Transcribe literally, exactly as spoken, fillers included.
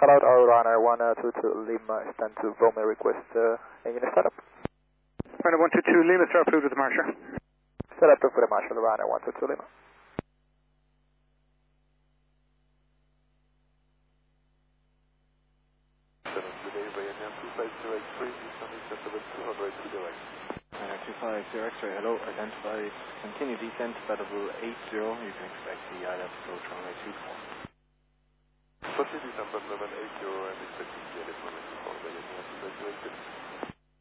Hello, our runner one two two Lima, stand to Romeo request uh, engine startup. Runner one two two Lima, start approved with the Marshal. Set up for the Marshal, runner one two two Lima. Uh, two five zero X-ray, hello, identified, continue descent, level eight zero, you can expect the I L F approach runway two four. Continue descent, level eight zero and expecting the I L F runway two four,